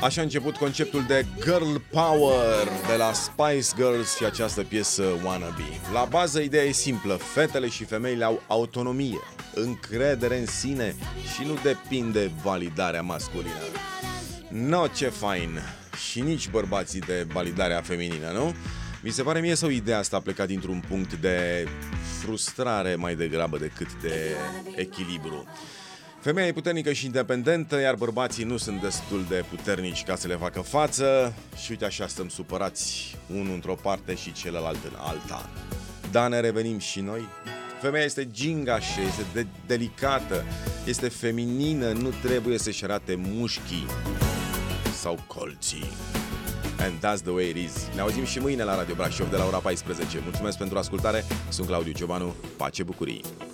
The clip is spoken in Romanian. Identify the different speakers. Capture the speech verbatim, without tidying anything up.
Speaker 1: Așa a început conceptul de Girl Power de la Spice Girls și această piesă Wannabe. La bază, ideea e simplă. Fetele și femeile au autonomie, încredere în sine și nu depinde validarea masculină. No, ce fain! Și nici bărbații de validarea feminină, nu? Mi se pare mie sau ideea asta a plecat dintr-un punct de frustrare mai degrabă decât de echilibru. Femeia e puternică și independentă, iar bărbații nu sunt destul de puternici ca să le facă față și uite așa stăm supărați, unul într-o parte și celălalt în alta. Da, ne revenim și noi. Femeia este gingașă, este de- delicată, este feminină, nu trebuie să-și arate mușchii sau colții. And that's the way it is. Ne auzim și mâine la Radio Brașov de la ora paisprezece. Mulțumesc pentru ascultare, sunt Claudiu Ciobanu, pace, bucurii!